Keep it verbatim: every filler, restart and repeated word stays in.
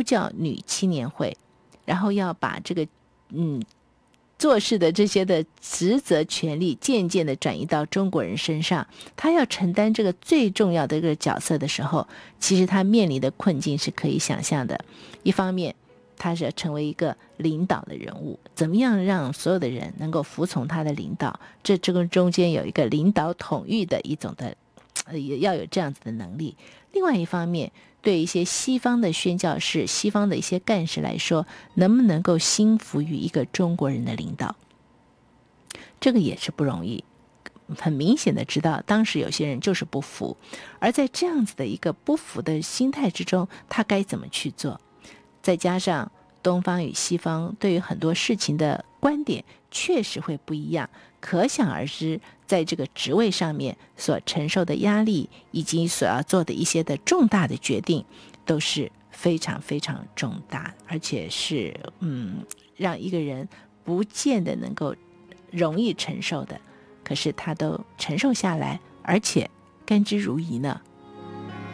叫女青年会，然后要把这个嗯做事的这些的职责权利渐渐的转移到中国人身上，他要承担这个最重要的一个角色的时候，其实他面临的困境是可以想象的。一方面他是要成为一个领导的人物，怎么样让所有的人能够服从他的领导，这这个中间有一个领导统御的一种的，也要有这样子的能力。另外一方面，对一些西方的宣教士、西方的一些干事来说，能不能够心服于一个中国人的领导，这个也是不容易。很明显的知道当时有些人就是不服，而在这样子的一个不服的心态之中，他该怎么去做？再加上东方与西方对于很多事情的观点确实会不一样，可想而知，在这个职位上面所承受的压力，以及所要做的一些的重大的决定，都是非常非常重大，而且是嗯，让一个人不见得能够容易承受的。可是他都承受下来，而且甘之如饴呢。